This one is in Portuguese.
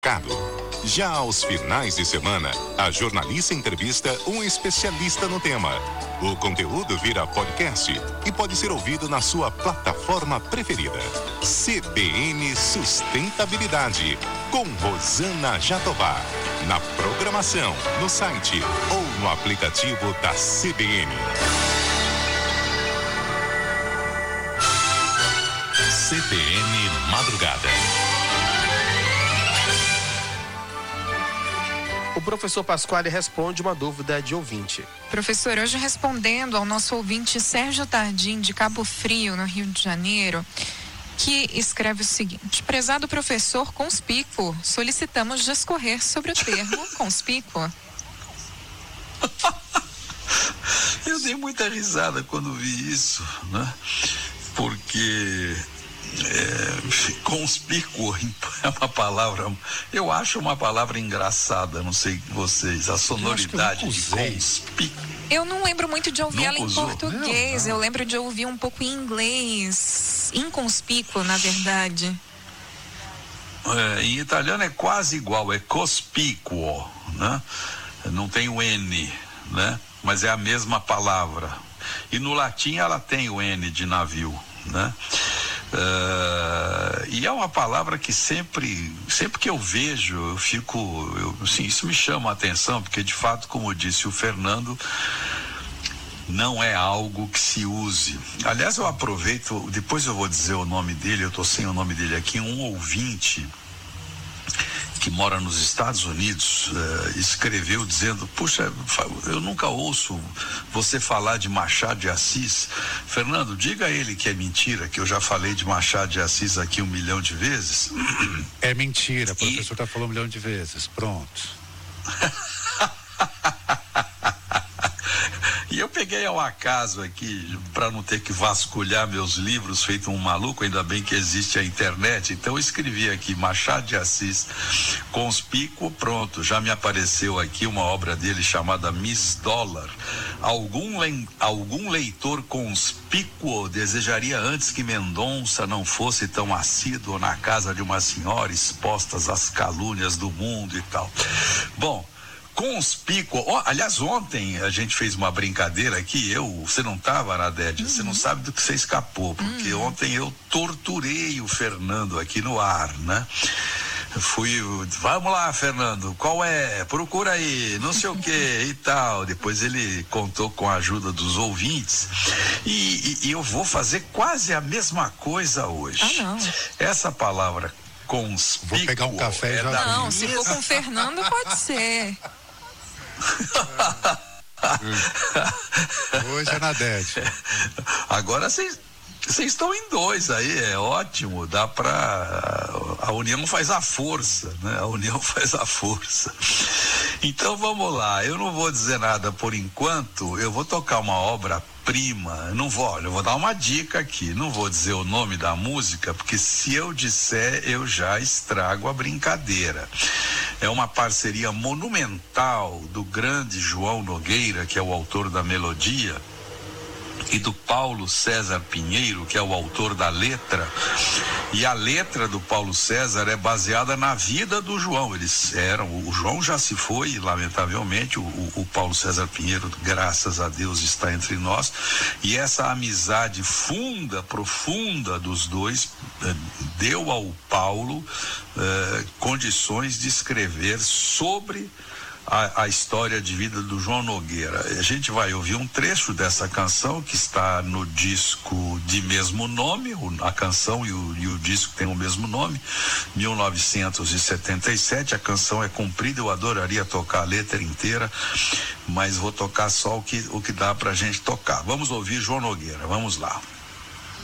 Já aos finais de semana, a jornalista entrevista um especialista no tema. O conteúdo vira podcast e pode ser ouvido na sua plataforma preferida. CBN Sustentabilidade, com Rosana Jatobá. Na programação, no site ou no aplicativo da CBN. CBN Madrugada. O professor Pasquale responde uma dúvida de ouvinte. Professor, hoje respondendo ao nosso ouvinte Sérgio Tardim, de Cabo Frio, no Rio de Janeiro, que escreve o seguinte: prezado professor conspícuo, solicitamos discorrer sobre o termo conspícuo. Eu dei muita risada quando vi isso, né? Porque conspícuo é uma palavra, eu acho uma palavra engraçada, não sei vocês, a sonoridade de conspícuo. Eu não lembro muito de ouvir ela em português, não. Eu lembro de ouvir um pouco em inglês, inconspícuo, na verdade. Em italiano é quase igual, é cospicuo, né? Não tem o N, né? Mas é a mesma palavra. E no latim ela tem o N de navio, né? E é uma palavra que sempre que eu vejo, eu fico, assim, isso me chama a atenção, porque de fato, como disse o Fernando, não é algo que se use. Aliás, eu aproveito, depois eu vou dizer o nome dele, eu estou sem o nome dele aqui, um ouvinte que mora nos Estados Unidos, escreveu dizendo: puxa, eu nunca ouço você falar de Machado de Assis. Fernando, diga a ele que é mentira, que eu já falei de Machado de Assis aqui 1 milhão de vezes. É mentira, o professor já falou 1 milhão de vezes, pronto. E eu peguei ao acaso aqui, para não ter que vasculhar meus livros feito um maluco, ainda bem que existe a internet, então eu escrevi aqui Machado de Assis conspícuo, pronto, já me apareceu aqui uma obra dele chamada Miss Dólar. Algum leitor conspícuo desejaria antes que Mendonça não fosse tão assíduo na casa de uma senhora expostas às calúnias do mundo e tal. Bom, conspícuo, aliás, ontem a gente fez uma brincadeira aqui, você não estava, Nadédia, você não sabe do que você escapou, porque ontem eu torturei o Fernando aqui no ar, né? Vamos lá, Fernando, qual é? Procura aí, não sei o que e tal. Depois ele contou com a ajuda dos ouvintes e eu vou fazer quase a mesma coisa hoje. Não. Essa palavra conspícuo. Vou pegar um café e já. Não, se for com o Fernando, pode ser. Hoje é na Nadete. Agora vocês estão em 2 aí, é ótimo, dá pra... A união faz a força, né? A união faz a força. Então vamos lá, eu não vou dizer nada por enquanto, eu vou tocar uma obra-prima, eu vou dar uma dica aqui, não vou dizer o nome da música, porque se eu disser, eu já estrago a brincadeira. É uma parceria monumental do grande João Nogueira, que é o autor da melodia, e do Paulo César Pinheiro, que é o autor da letra. E a letra do Paulo César é baseada na vida do João. O João já se foi, lamentavelmente, o Paulo César Pinheiro, graças a Deus, está entre nós. E essa amizade profunda dos dois, deu ao Paulo condições de escrever sobre a história de vida do João Nogueira. A gente vai ouvir um trecho dessa canção que está no disco de mesmo nome, a canção e o disco tem o mesmo nome, 1977. A canção é comprida, eu adoraria tocar a letra inteira, mas vou tocar só o que dá pra gente tocar. Vamos ouvir João Nogueira, vamos lá.